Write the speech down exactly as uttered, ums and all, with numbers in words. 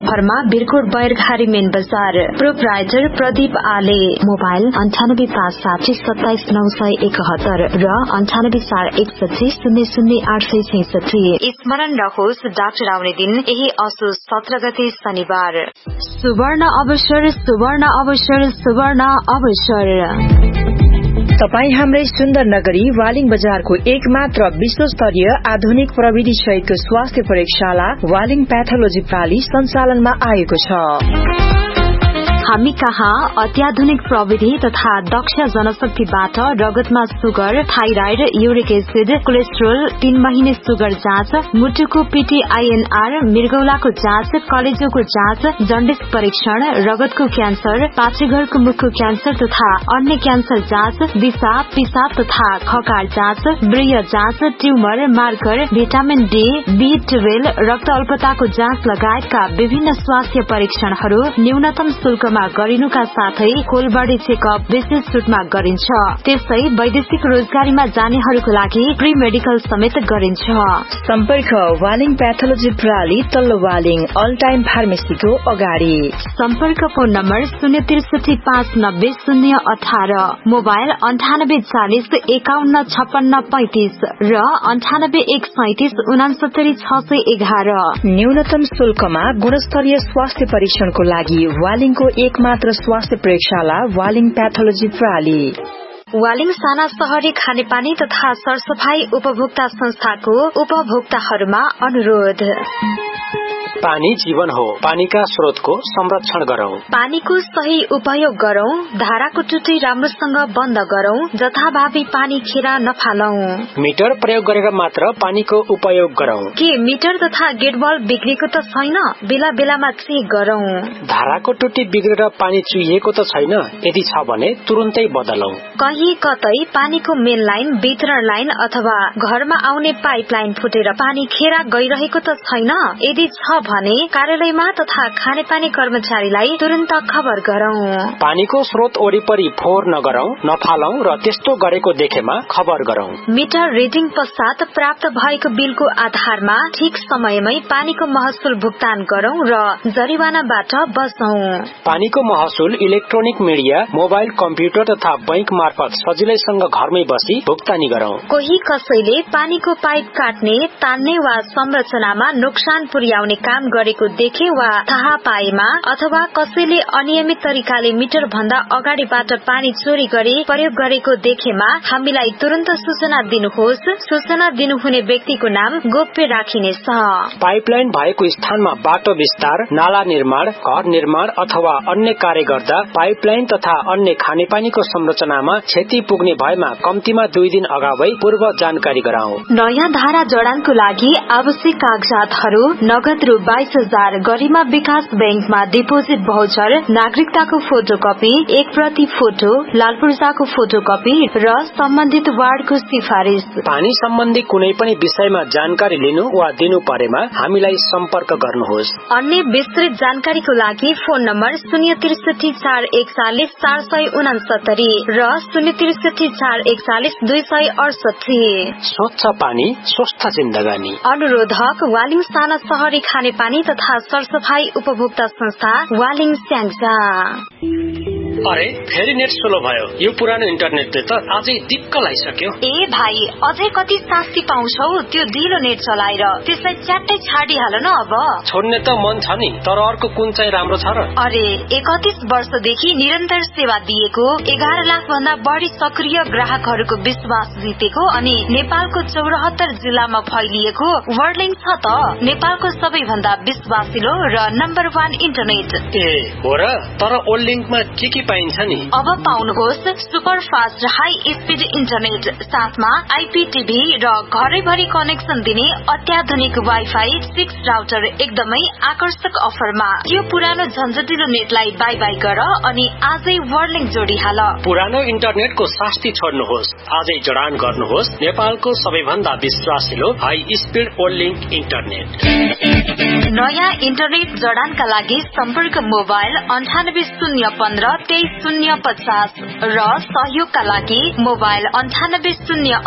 अफरमा बिरकोट बैरघारी मेन बजार। प्रोप्राइटर प्रदीप आले। मोबाइल अन्ठानब्बे पाँच साठी सत्ताइस नौ सय एकहत्तर र अन्ठानब्बे चार एकसठी शून्य शून्य आठ सय छैसठी। स्मरण रहोस् डाक्टर आउने दिन यही असोज सत्र गते शनिबार। सुवर्ण अवसर सुवर्ण अवसर सुवर्ण अवसर। तपाई हाम्रै सुन्दर नगरी वालिङ बजारको एकमात्र विश्वस्तरीय आधुनिक प्रविधि सहितको स्वास्थ्य प्रयोगशाला वालिङ प्याथोलोजी प्राली सञ्चालनमा आएको छ। हामी कहाँ अत्याधुनिक प्रविधि तथा दक्ष जनशक्तिबाट रगतमा sugar, thyroid, uric acid, cholesterol, तीन महिने सुगर जाँच, मुटुको पीटीआईएनआर, मृगौलाको जाँच, कलेजोको जाँच, जन्डिस परीक्षण, रगतको क्यान्सर, पाठेघरको मुखको क्यान्सर तथा अन्य क्यान्सर जाँच, दिशा, पिसाब तथा खकार जाँच, ब्रिय जाँच, tumour, marker, vitamin D, be twelve, रक्त अल्पताको जाँच लगायतका विभिन्न स्वास्थ्य परीक्षणहरू न्यूनतम शुल्कमा गरिनुका साथै कोलबडी चेकअप विशेष छुटमा गरिन्छ। त्यसै वैदेशिक रोजगारीमा जानेहरूको लागि प्री मेडिकल समेत गरिन्छ। सम्पर्क वालिङ प्याथोलोजी प्रणाली तल्लो वालिङ अल टाइम फार्मेसीको अगाडि। सम्पर्क फोन नम्बर शून्य त्रिसठी पाँच नब्बे शून्य अठार, मोबाइल अन्ठानब्बे चालिस एकाउन्न छप्पन्न पैंतिस र अन्ठानब्बे एक सैतिस उनासत्तरी छ सय एघार। न्यूनतम शुल्कमा गुणस्तरीय स्वास्थ्य परीक्षणको लागि वालिङको एकमात्र स्वास्थ्य प्रयोगशाला वालिङ प्याथोलोजी प्रणाली। वालिङ साना शहरी खानेपानी तथा सरसफाई उपभोक्ता संस्थाको उपभोक्ताहरूमा अनुरोध। पानी जीवन हो, पानीका स्रोतको संरक्षण गरौं। पानीको सही उपयोग गरौं। धाराको टुटी राम्रोसँग बन्द गरौं। जथाभावी पानी खेर नफालौं। मिटर प्रयोग गरेर मात्र पानीको उपयोग गरौं। के मिटर तथा गेटबल बिग्रेको त छैन? बेला बेलामा चेक गरौं। धाराको टुटी बिग्रेर पानी चुहिएको त छैन? यदि छ भने तुरुन्तै बदलौं। कहीँ कतै पानीको मेन लाइन, वितरण लाइन अथवा घरमा आउने पाइप लाइन फुटेर पानी खेर गइरहेको त छैन? यदि छ भने कार्यालयमा तथा खानेपानी कर्मचारीलाई तुरन्त खबर गरौं। पानीको स्रोत वरिपरि फोहोर नगरौं, नफालौं र त्यस्तो गरेको देखेमा खबर गरौं। मिटर रिडिङ पश्चात प्राप्त भएको बिलको आधारमा ठिक समयमै पानीको महसुल भुक्तान गरौं र जरिवानाबाट बचौं। पानीको महसुल इलेक्ट्रोनिक मिडिया, मोबाइल, कम्प्युटर तथा बैंक मार्फत सजिलैसँग घरमै बसी भुक्तानी गरौं। कोही कसैले पानीको पाइप काट्ने, तान्ने वा संरचनामा नोक्सान पुर्याउने काम गरेको देखे वा थाहा पाएमा अथवा कसैले अनियमित तरिकाले मिटर भन्दा अगाडिबाट पानी चोरी गरी प्रयोग गरेको देखेमा हामीलाई तुरन्त सूचना दिनुहोस्। सूचना दिनुहुने व्यक्तिको नाम गोप्य राखिनेछ। पाइपलाइन भएको स्थानमा बाटो विस्तार, नाला निर्माण, घर निर्माण अथवा अन्य कार्य गर्दा पाइपलाइन तथा अन्य खानेपानीको संरचनामा क्षति पुग्ने भएमा कम्तीमा दुई दिन अगावै पूर्व जानकारी गराऊ। नयाँ धारा जडानको लागि आवश्यक कागजातहरू नगद रु बाइस हजार, गरिमा विकास बैंकमा डिपोजिट भाउचर, नागरिकताको फोटोकपी, एक प्रति फोटो, लालपूर्जाको फोटोकपी र सम्बन्धित वार्डको सिफारिश। पानी सम्बन्धी कुनै पनि विषयमा जानकारी लिनु वा दिनु परेमा हामीलाई सम्पर्क गर्नुहोस्। अन्य विस्तृत जानकारीको लागि फोन नम्बर शून्य त्रिसठी चार एकचालिस चार सय उनासत्तरी र शून्य त्रिसठी चार एकचालिस दुई सय अडसठी। स्वच्छ पानी स्वस्थ जिन्दगानी। अनुरोधक वालिङ साना शहरी खानेपानी तथा सरसफाई उपभोक्ता संस्था वालिङ स्याङ्जा। अरे फेरि नेट स्लो भयो। यो पुरानो इन्टरनेटले त अझै दिक्क लागिसक्यो। ए भाइ, अझै कति शास्ति पाउँछौ त्यो ढिलो नेट चलाएर? त्यसलाई च्याट्टै छाडिहाल न अब। छोड्ने त मन छ नि, तर अर्को कुन चाहिँ राम्रो छ र? अरे एकतीस वर्षदेखि निरन्तर सेवा दिएको, एघार लाख भन्दा बढी सक्रिय ग्राहकहरूको विश्वास जितेको अनि नेपालको चौरात्तर जिल्लामा फैलिएको वर्ल्डलिङ छ त नेपालको सबैभन्दा विश्वासिलो र नम्बर वान इन्टरनेट। ए हो र? तर वर्ल्डलिङमा के के पाइन्छ नि? अब पाउनुहोस् super fast high speed internet, साथमा आइपीटीभी र घरैभरि कनेक्सन दिने अत्याधुनिक वाइफाई, सिक्स राउटर एकदमै आकर्षक अफरमा। यो पुरानो झन्झटिलो नेटलाई बाई बाई गर अनि आजै वर्ल्डलिङ जोडिहाल। पुरानो इन्टरनेटको शास्ति छोड्नुहोस्, आजै जडान गर्नुहोस् नेपालको सबैभन्दा विश्वासिलो हाई स्पिड वर्ल्डलिङ इन्टरनेट। नयाँ इन्टरनेट जडानका लागि सम्पर्क मोबाइल अन्ठानब्बे शून्य पन्ध्र तेइस शून्य पचास र सहयोगका लागि मोबाइल अन्ठानब्बे शून्य